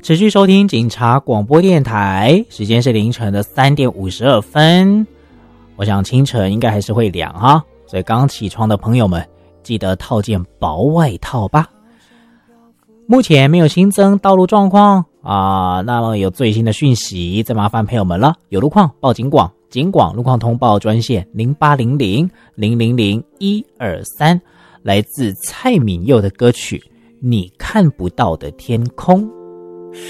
持续收听警察广播电台，时间是凌晨的3点52分。我想清晨应该还是会凉哈，所以刚起床的朋友们记得套件薄外套吧。目前没有新增道路状况啊，那么有最新的讯息再麻烦朋友们了。有路况报警广，警广路况通报专线0800000123，来自蔡敏佑的歌曲《你看不到的天空》。